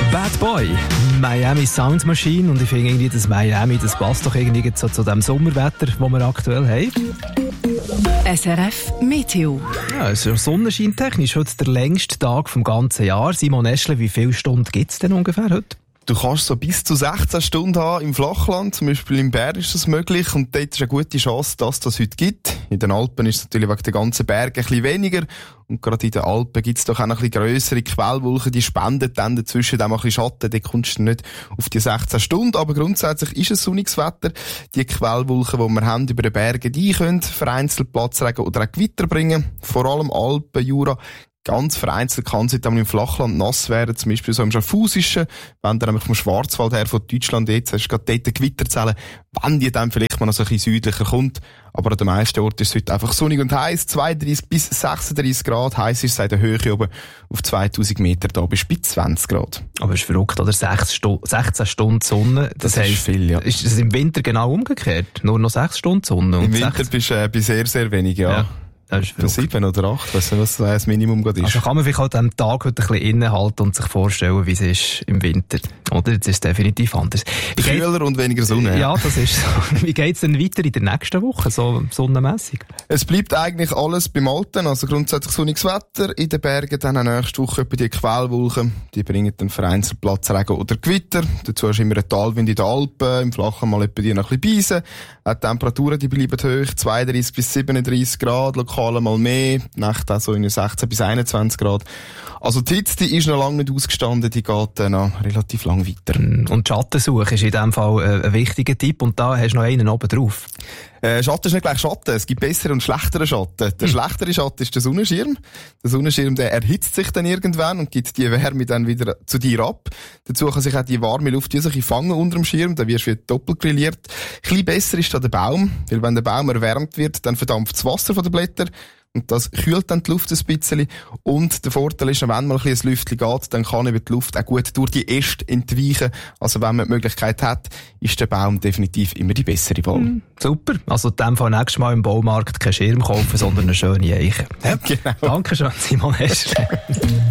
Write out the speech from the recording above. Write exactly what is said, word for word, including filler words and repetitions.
Bad Boy, Miami Sound Machine, und ich finde irgendwie, das Miami, das passt doch irgendwie so zu dem Sommerwetter, das wir aktuell haben. S R F Meteo. Ja, es ist sonnenscheintechnisch heute der längste Tag vom ganzen Jahr. Simon Eschle, wie viele Stunden gibt es denn ungefähr heute? Du kannst so bis zu sechzehn Stunden haben im Flachland, zum Beispiel im Bern ist das möglich, und dort ist eine gute Chance, dass das heute gibt. In den Alpen ist es natürlich wegen der ganzen Berge ein bisschen weniger, und gerade in den Alpen gibt es doch auch ein bisschen grössere Quellwolken, die spenden dann dazwischen auch mal ein bisschen Schatten, da kommst du nicht auf die sechzehn Stunden, aber grundsätzlich ist es sonniges Wetter. Die Quellwolken, die wir haben über den Bergen, die können vereinzelt Platzregen oder auch Gewitter bringen, vor allem Alpen, Jura. Ganz vereinzelt kann es im Flachland nass werden, zum Beispiel so im Schaffhausischen, wenn du nämlich vom Schwarzwald her von Deutschland jetzt hast, gerade dort Gewitterzellen, wenn die dann vielleicht mal noch so ein bisschen südlicher kommt. Aber an den meisten Orten ist es heute einfach sonnig und heiß, zweiunddreißig bis sechsunddreißig Grad, heiß ist es in der Höhe oben auf zweitausend Meter, da bist du bei zwanzig Grad. Aber es ist verrückt, oder? sechzehn Stunden Sonne, das, das heisst, ist viel, ja. Ist es im Winter genau umgekehrt? Nur noch sechs Stunden Sonne? Im Winter bist du äh, bei sehr, sehr wenig, ja. ja. Das ist sieben oder acht, weiss nicht, was das Minimum gerade ist. Also kann man vielleicht auch am Tag heute ein bisschen innehalten und sich vorstellen, wie es ist im Winter. Oder? Jetzt ist es definitiv anders. Kühler und weniger Sonne. Ja, das ist so. Wie geht es denn weiter in der nächsten Woche, so sonnenmässig? Es bleibt eigentlich alles beim Alten, also grundsätzlich sonniges Wetter. In den Bergen dann nächste Woche etwa die Quellwolken, die bringen dann vereinzelt Platzregen oder Gewitter. Dazu hast du immer einen Talwind in den Alpen, im Flachen mal etwa die noch ein bisschen Beisen. Die Temperaturen, die bleiben hoch, zweiunddreißig bis siebenunddreißig Grad, lokal mal mehr, die Nacht auch so in sechzehn bis einundzwanzig Grad. Also die Hitze, die ist noch lange nicht ausgestanden, die geht äh, noch relativ lang weiter. Und die Schattensuche ist in diesem Fall äh, ein wichtiger Tipp, und da hast du noch einen oben drauf. Äh, Schatten ist nicht gleich Schatten, es gibt bessere und schlechtere Schatten. Der hm. schlechtere Schatten ist der Sonnenschirm. Der Sonnenschirm, der erhitzt sich dann irgendwann und gibt die Wärme dann wieder zu dir ab. Dazu kann sich auch die warme Luft wie sich fangen unter dem Schirm, dann wirst du wieder doppelt grilliert. Ein bisschen besser ist da der Baum, weil wenn der Baum erwärmt wird, dann verdampft das Wasser von den Blättern. Und das kühlt dann die Luft ein bisschen. Und der Vorteil ist, wenn mal ein bisschen ein Lüftchen geht, dann kann eben die Luft auch gut durch die Äste entweichen. Also wenn man die Möglichkeit hat, ist der Baum definitiv immer die bessere Wahl. Mm, super. Also in dem Fall nächstes Mal im Baumarkt keinen Schirm kaufen, sondern eine schöne Eiche. Ja, genau. Dankeschön, Simon Eschle.